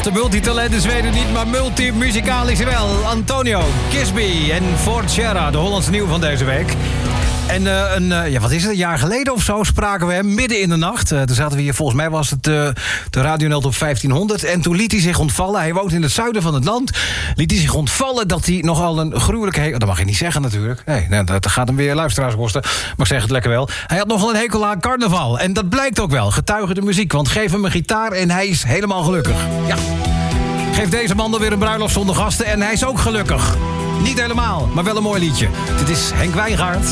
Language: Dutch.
De multitalent in Zweden niet, maar multimuzikalisch wel. Antonio, Kisby en Forcera, de Hollandse nieuw van deze week. En wat is het, een jaar geleden of zo spraken we hem midden in de nacht. Toen zaten we hier, volgens mij was het de Radioneld op 1500. En toen liet hij zich ontvallen, hij woont in het zuiden van het land. Liet hij zich ontvallen dat hij nogal een gruwelijke hekel... Dat mag je niet zeggen natuurlijk. Nee, dat gaat hem weer luisteraars kosten. Maar ik zeg het lekker wel. Hij had nogal een hekel aan carnaval. En dat blijkt ook wel, getuige de muziek. Want geef hem een gitaar en hij is helemaal gelukkig. Ja. Geef deze man dan weer een bruiloft zonder gasten en hij is ook gelukkig. Niet helemaal, maar wel een mooi liedje. Dit is Henk Wijngaard.